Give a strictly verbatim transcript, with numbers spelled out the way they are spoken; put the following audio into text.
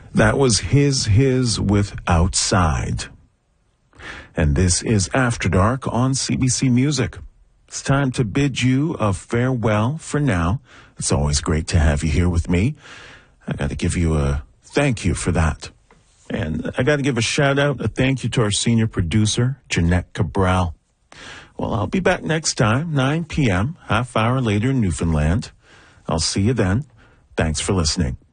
That was His His with Outside. And this is After Dark on C B C Music. It's time to bid you a farewell for now. It's always great to have you here with me. I got to give you a thank you for that. And I got to give a shout out, a thank you to our senior producer, Jeanette Cabral. Well, I'll be back next time, nine p.m., half hour later in Newfoundland. I'll see you then. Thanks for listening.